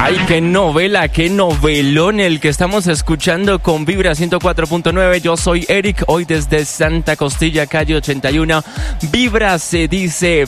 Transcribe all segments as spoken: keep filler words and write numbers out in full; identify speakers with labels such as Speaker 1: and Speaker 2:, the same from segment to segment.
Speaker 1: Ay, qué novela, qué novelón el que estamos escuchando con Vibra ciento cuatro punto nueve. Yo soy Eric, hoy desde Santa Costilla, calle ochenta y uno. Vibra se dice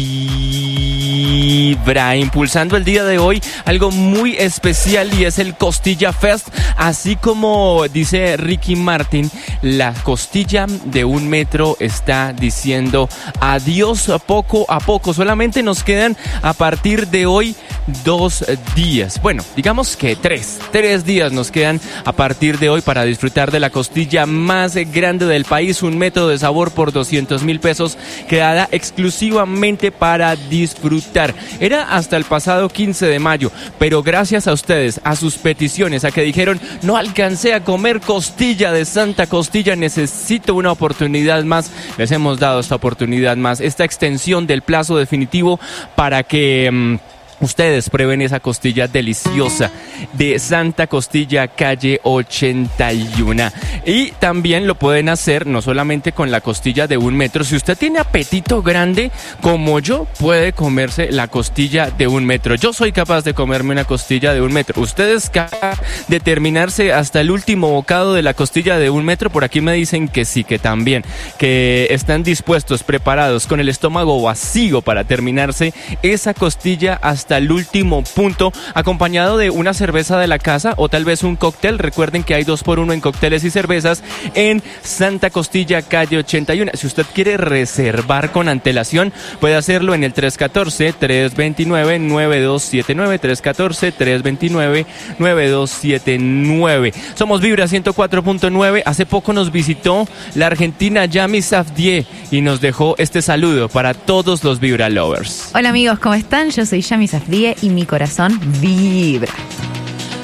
Speaker 1: Vibra, impulsando el día de hoy algo muy especial y es el Costilla Fest. Así como dice Ricky Martin, la costilla de un metro está diciendo adiós poco a poco. Solamente nos quedan a partir de hoy dos días. Bueno, digamos que tres. Tres días nos quedan a partir de hoy para disfrutar de la costilla más grande del país. Un metro de sabor por doscientos mil pesos, creada exclusivamente para disfrutar. Era hasta el pasado quince de mayo, pero gracias a ustedes, a sus peticiones, a que dijeron, no alcancé a comer costilla de Santa Costilla, necesito una oportunidad más. Les hemos dado esta oportunidad más, esta extensión del plazo definitivo para que Mmm, ustedes prueben esa costilla deliciosa de Santa Costilla, calle ochenta y uno. Y también lo pueden hacer no solamente con la costilla de un metro. Si usted tiene apetito grande, como yo, puede comerse la costilla de un metro. Yo soy capaz de comerme una costilla de un metro. Ustedes capaz de terminarse hasta el último bocado de la costilla de un metro. Por aquí me dicen que sí, que también, que están dispuestos, preparados, con el estómago vacío para terminarse esa costilla hasta el último punto, acompañado de una cerveza de la casa o tal vez un cóctel. Recuerden que hay dos por uno en cócteles y cervezas en Santa Costilla, calle ochenta y uno. Si usted quiere reservar con antelación, puede hacerlo en el tres uno cuatro, tres dos nueve, nueve dos siete nueve, tres uno cuatro, tres dos nueve, nueve dos siete nueve. Somos Vibra ciento cuatro punto nueve. Hace poco nos visitó la argentina Yami Safdie y nos dejó este saludo para todos los Vibra Lovers.
Speaker 2: Hola amigos, ¿cómo están? Yo soy Yami Safdie y mi corazón vibra.